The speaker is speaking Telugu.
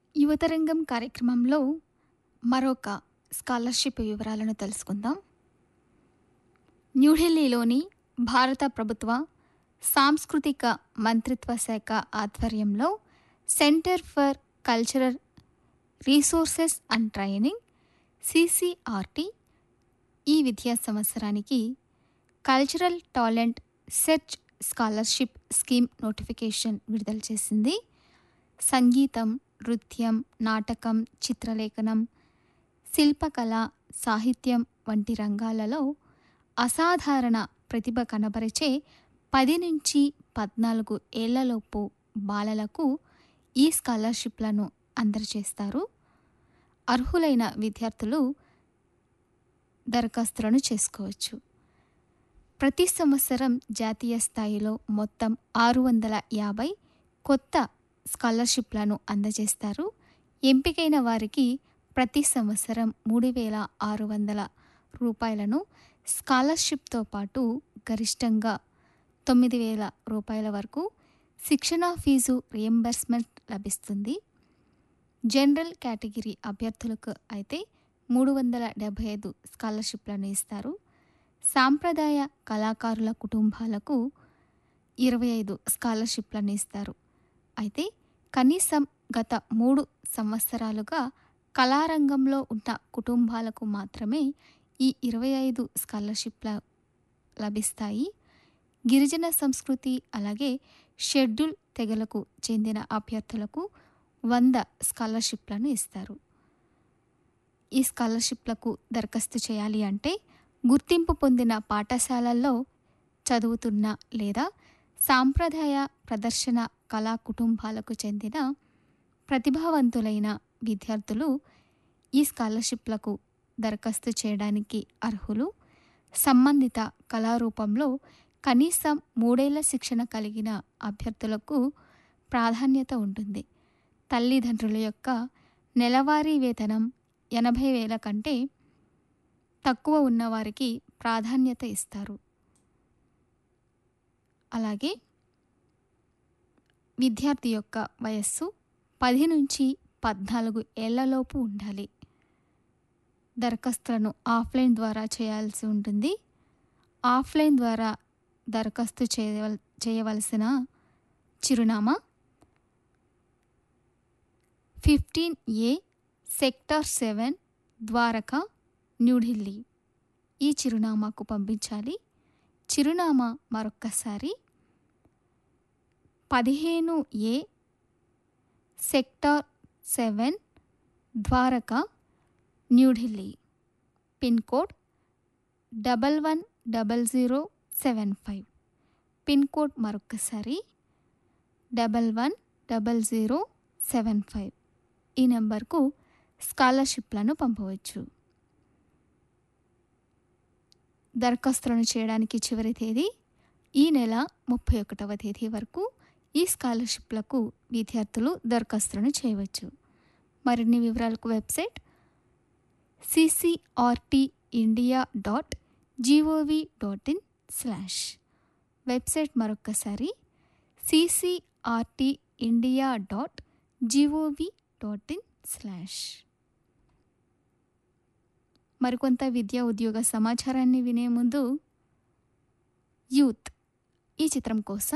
యువతరంగం కార్యక్రమంలో మరొక స్కాలర్షిప్ వివరాలను తెలుసుకుందాం. న్యూఢిల్లీలోని భారత ప్రభుత్వ సాంస్కృతిక మంత్రిత్వ శాఖ ఆధ్వర్యంలో centre for cultural resources and training CCRT ఈ విద్యా సంవత్సరానికి cultural talent search scholarship scheme notification విడుదల చేసింది. సంగీతం, నృత్యం, నాటకం, చిత్రలేఖనం, శిల్పకళ, సాహిత్యం వంటి రంగాలలో అసాధారణ ప్రతిభ కనబరిచే 10 నుంచి 14 ఏళ్లలోపు బాలలకు ఈ స్కాలర్షిప్లను అందజేస్తారు. అర్హులైన విద్యార్థులు దరఖాస్తులను చేసుకోవచ్చు. ప్రతి సంవత్సరం జాతీయ స్థాయిలో మొత్తం 650 కొత్త స్కాలర్షిప్లను అందజేస్తారు. ఎంపికైన వారికి ప్రతి సంవత్సరం 3,600 రూపాయలను స్కాలర్షిప్తో పాటు గరిష్టంగా 9,000 రూపాయల వరకు శిక్షణా ఫీజు రియంబర్స్మెంట్ లభిస్తుంది. జనరల్ కేటగిరీ అభ్యర్థులకు అయితే 375 స్కాలర్షిప్లను ఇస్తారు. సాంప్రదాయ కళాకారుల కుటుంబాలకు 25 స్కాలర్షిప్లను ఇస్తారు. అయితే కనీసం గత 3 సంవత్సరాలుగా కళారంగంలో ఉన్న కుటుంబాలకు మాత్రమే ఈ 25 స్కాలర్షిప్ల లభిస్తాయి. గిరిజన సంస్కృతి అలాగే షెడ్యూల్ తెగలకు చెందిన అభ్యర్థులకు 100 స్కాలర్షిప్లను ఇస్తారు. ఈ స్కాలర్షిప్లకు దరఖాస్తు చేయాలి అంటే గుర్తింపు పొందిన పాఠశాలల్లో చదువుతున్న లేదా సాంప్రదాయ ప్రదర్శన కళా కుటుంబాలకు చెందిన ప్రతిభావంతులైన విద్యార్థులు ఈ స్కాలర్షిప్లకు దరఖాస్తు చేయడానికి అర్హులు. సంబంధిత కళారూపంలో కనీసం 3 ఏళ్ల శిక్షణ కలిగిన అభ్యర్థులకు ప్రాధాన్యత ఉంటుంది. తల్లిదండ్రుల యొక్క నెలవారీ వేతనం 80,000 కంటే తక్కువ ఉన్నవారికి ప్రాధాన్యత ఇస్తారు. అలాగే విద్యార్థి యొక్క వయస్సు 10 నుంచి 14 ఏళ్లలోపు ఉండాలి. దరఖాస్తులను ఆఫ్లైన్ ద్వారా చేయాల్సి ఉంటుంది. ఆఫ్లైన్ ద్వారా దరఖాస్తు చేయవలసిన చిరునామా 15A సెక్టార్ 7 ద్వారకా, న్యూఢిల్లీ ఈ చిరునామాకు పంపించాలి. చిరునామా మరొక్కసారి 15A sector 7 Dwaraka, New Delhi. Pin code 110075. Pin code మరొక్కసారి 110075. ఈ నెంబర్కు స్కాలర్షిప్లను పంపవచ్చు. దరఖాస్తులను చేయడానికి చివరి తేదీ ఈ నెల 31వ తేదీ వరకు ఈ స్కాలర్షిప్లకు విద్యార్థులు దరఖాస్తులను చేయవచ్చు. మరిన్ని వివరాలకు వెబ్సైట్ ccrtindia.gov.in/ వెబ్సైట్ మరొక్కసారి ccrtindia.gov.in/. మరికొంత విద్యా ఉద్యోగ సమాచారాన్ని వినే ముందు యూత్ ఈ చిత్రం కోసం